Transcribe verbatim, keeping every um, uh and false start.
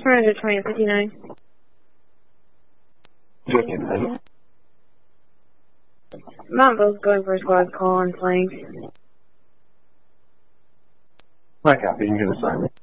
Alternative twenty fifty-nine. Montville's going for a squad call on flanks. My copy, you can assign it.